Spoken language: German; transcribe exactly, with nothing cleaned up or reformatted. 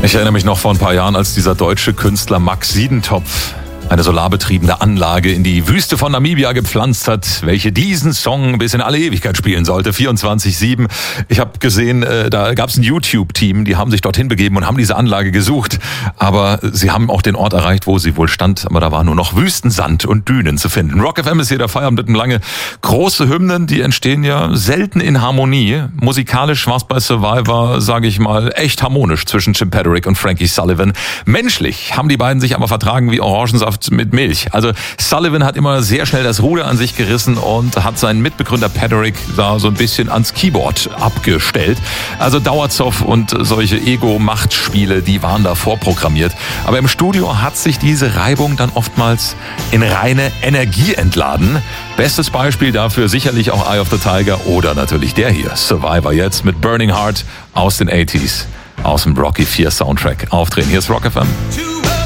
Ich erinnere mich noch vor ein paar Jahren, als dieser deutsche Künstler Max Siedentopf eine solarbetriebene Anlage in die Wüste von Namibia gepflanzt hat, welche diesen Song bis in alle Ewigkeit spielen sollte, vierundzwanzig sieben. Ich habe gesehen, äh, da gab es ein YouTube-Team, die haben sich dorthin begeben und haben diese Anlage gesucht. Aber sie haben auch den Ort erreicht, wo sie wohl stand. Aber da war nur noch Wüstensand und Dünen zu finden. Rock F M ist hier der Feierabend mit einem lange. Große Hymnen, die entstehen ja selten in Harmonie. Musikalisch war es bei Survivor, sage ich mal, echt harmonisch zwischen Jim Patrick und Frankie Sullivan. Menschlich haben die beiden sich aber vertragen wie Orangensaft mit Milch. Also Sullivan hat immer sehr schnell das Ruder an sich gerissen und hat seinen Mitbegründer Patrick da so ein bisschen ans Keyboard abgestellt. Also Dauerzoff und solche Ego-Machtspiele, die waren da vorprogrammiert. Aber im Studio hat sich diese Reibung dann oftmals in reine Energie entladen. Bestes Beispiel dafür sicherlich auch Eye of the Tiger oder natürlich der hier, Survivor jetzt mit Burning Heart aus den achtziger, aus dem Rocky vier Soundtrack. Aufdrehen, hier ist Rock F M.